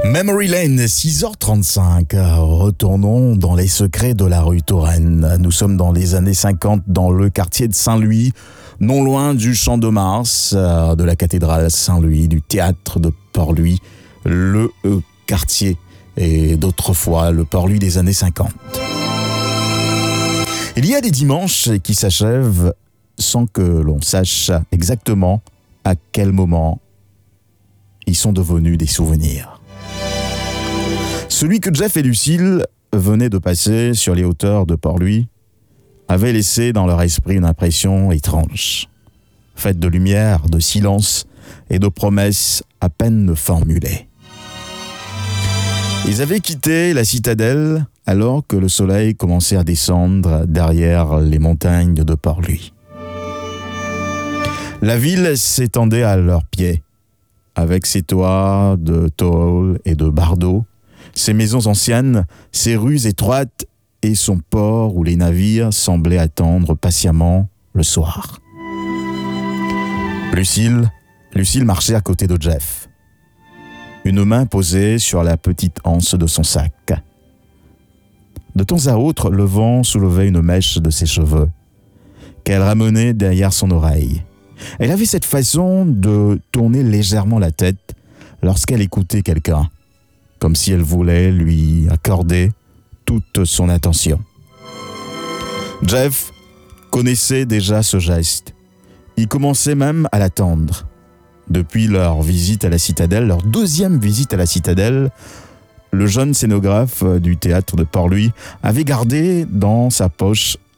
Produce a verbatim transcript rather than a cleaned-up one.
Memory Lane, six heures trente-cinq. Retournons dans les secrets de la rue Touraine. Nous sommes dans les années cinquante, dans le quartier de Saint-Louis, non loin du Champ de Mars, de la cathédrale Saint-Louis, du théâtre de Port-Louis, le quartier et d'autrefois le Port-Louis des années cinquante. Il y a des dimanches qui s'achèvent sans que l'on sache exactement à quel moment ils sont devenus des souvenirs. Celui que Jeff et Lucille venaient de passer sur les hauteurs de Port-Louis avait laissé dans leur esprit une impression étrange, faite de lumière, de silence et de promesses à peine formulées. Ils avaient quitté la citadelle alors que le soleil commençait à descendre derrière les montagnes de Port-Louis. La ville s'étendait à leurs pieds, avec ses toits de tôle et de bardeaux, ses maisons anciennes, ses rues étroites et son port où les navires semblaient attendre patiemment le soir. Lucille, Lucille marchait à côté de Jeff, une main posée sur la petite anse de son sac. De temps à autre, le vent soulevait une mèche de ses cheveux, qu'elle ramenait derrière son oreille. Elle avait cette façon de tourner légèrement la tête lorsqu'elle écoutait quelqu'un, comme si elle voulait lui accorder toute son attention. Jeff connaissait déjà ce geste. Il commençait même à l'attendre. Depuis leur visite à la citadelle, leur deuxième visite à la citadelle, le jeune scénographe du théâtre de Port-Louis avait gardé dans sa poche